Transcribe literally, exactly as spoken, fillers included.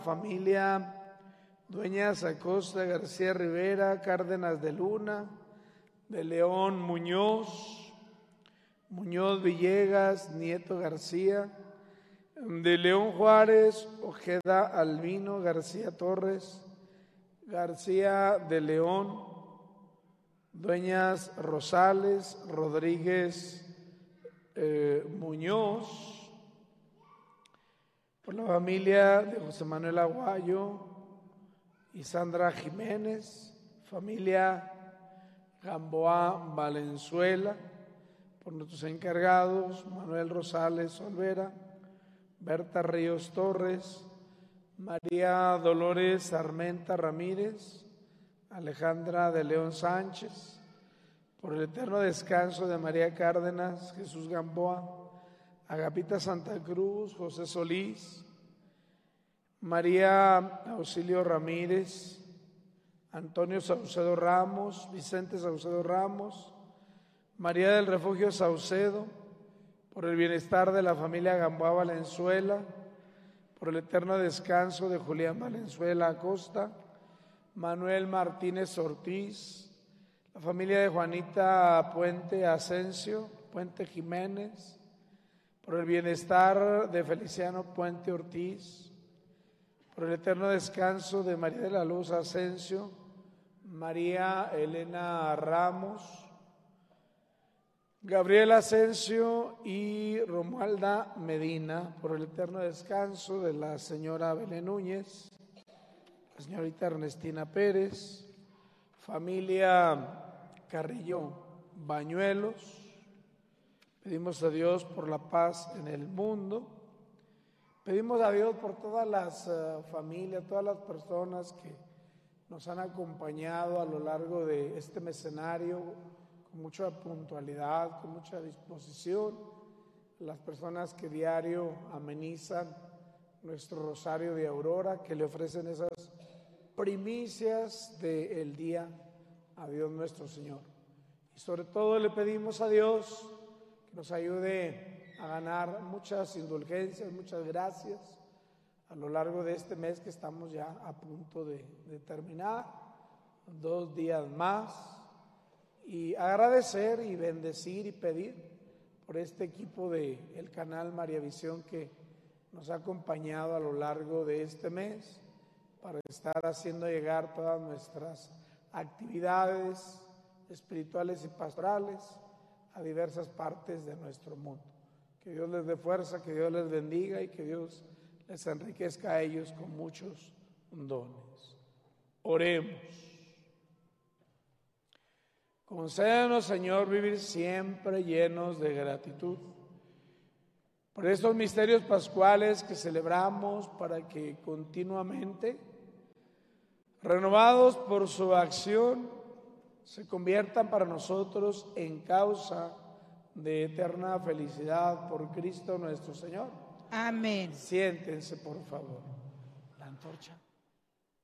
Familia Dueñas Acosta, García Rivera, Cárdenas de Luna, de León Muñoz, Muñoz Villegas, Nieto García, de León Juárez, Ojeda Albino, García Torres, García de León, Dueñas Rosales, Rodríguez eh, Muñoz, por la familia de José Manuel Aguayo y Sandra Jiménez, familia Gamboa Valenzuela, por nuestros encargados Manuel Rosales Olvera, Berta Ríos Torres, María Dolores Armenta Ramírez, Alejandra de León Sánchez, por el eterno descanso de María Cárdenas, Jesús Gamboa, Agapita Santa Cruz, José Solís, María Auxilio Ramírez, Antonio Saucedo Ramos, Vicente Saucedo Ramos, María del Refugio Saucedo, por el bienestar de la familia Gamboa Valenzuela, por el eterno descanso de Julián Valenzuela Acosta, Manuel Martínez Ortiz, la familia de Juanita Puente Asensio, Puente Jiménez, por el bienestar de Feliciano Puente Ortiz, por el eterno descanso de María de la Luz Asensio, María Elena Ramos, Gabriel Asensio y Romualda Medina, por el eterno descanso de la señora Belén Núñez, la señorita Ernestina Pérez, familia Carrillo Bañuelos. Pedimos a Dios por la paz en el mundo. Pedimos a Dios por todas las uh, familias, todas las personas que nos han acompañado a lo largo de este mecenario con mucha puntualidad, con mucha disposición. Las personas que diario amenizan nuestro rosario de Aurora, que le ofrecen esas primicias del día a Dios nuestro Señor. Y sobre todo le pedimos a Dios que nos ayude a ganar muchas indulgencias, muchas gracias a lo largo de este mes que estamos ya a punto de, de terminar, dos días más, y agradecer y bendecir y pedir por este equipo del canal María Visión que nos ha acompañado a lo largo de este mes para estar haciendo llegar todas nuestras actividades espirituales y pastorales a diversas partes de nuestro mundo. Que Dios les dé fuerza, que Dios les bendiga y que Dios les enriquezca a ellos con muchos dones. Oremos. Concédenos, Señor, vivir siempre llenos de gratitud por estos misterios pascuales que celebramos, para que continuamente, renovados por su acción, se conviertan para nosotros en causa de eterna felicidad por Cristo nuestro Señor. Amén. Siéntense, por favor. La antorcha.